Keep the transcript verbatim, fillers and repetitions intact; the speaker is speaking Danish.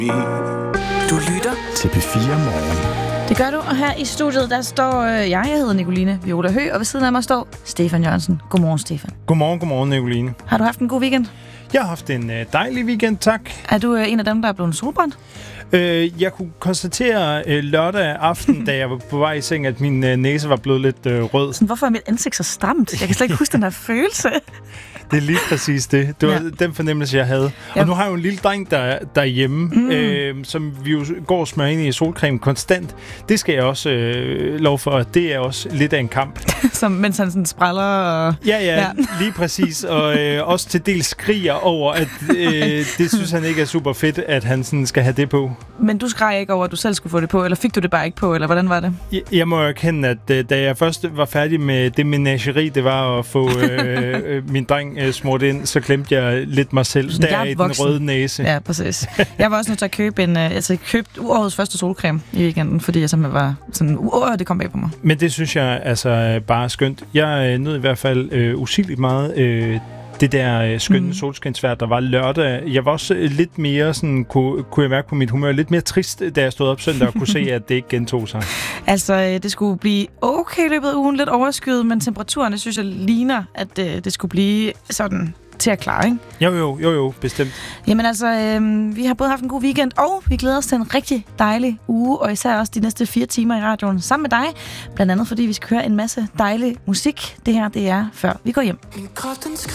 Du lytter til P fire Morgen. Det gør du, og her i studiet, der står øh, jeg, jeg hedder Nicoline Viola Høgh, og ved siden af mig står Stefan Jørgensen. Godmorgen, Stefan. Godmorgen, godmorgen, Nicoline. Har du haft en god weekend? Jeg har haft en øh, dejlig weekend, tak. Er du øh, en af dem, der er blevet solbrændt? Øh, jeg kunne konstatere øh, lørdag aften, da jeg var på vej i seng, at min øh, næse var blevet lidt øh, rød. Sådan, hvorfor er mit ansigt så stramt? Jeg kan slet ikke huske den her følelse. Det er lige præcis det. Det var ja. den fornemmelse, jeg havde. Ja. Og nu har jeg jo en lille dreng der, derhjemme, mm. øh, som vi jo går og smører ind i solcreme konstant. Det skal jeg også øh, lov for, at det er også lidt af en kamp. Som, mens han sådan spræller og... Ja, ja, ja. Lige præcis. Og øh, også til dels skriger over, at øh, det synes han ikke er super fedt, at han sådan skal have det på. Men du skreg ikke over, at du selv skulle få det på, eller fik du det bare ikke på, eller hvordan var det? Jeg, jeg må jo erkende, at øh, da jeg først var færdig med det menageri, det var at få øh, øh, min dreng øh, smurt ind, så glemte jeg lidt mig selv. Der er i den røde næse. Ja, præcis. Jeg var også nødt til at købe en, øh, altså købte årets første solcreme i weekenden, fordi jeg simpelthen var sådan, åh, det kom bag på mig. Men det synes jeg altså bare er skønt. Jeg nød i hvert fald øh, usigeligt meget øh, det der øh, skønne mm. solskinsvejr, der var lørdag. Jeg var også øh, lidt mere sådan, kunne, kunne jeg mærke på mit humør, lidt mere trist, da jeg stod op søndag og kunne se, at det ikke gentog sig. Altså, øh, det skulle blive okay i løbet af ugen, lidt overskyet, men temperaturerne synes jeg ligner, at øh, det skulle blive sådan til at klare, ikke? Jo, jo, jo, jo, bestemt. Jamen altså, øh, vi har både haft en god weekend, og vi glæder os til en rigtig dejlig uge, og især også de næste fire timer i radioen sammen med dig. Blandt andet, fordi vi skal høre en masse dejlig musik. Det her, det er Før vi går hjem.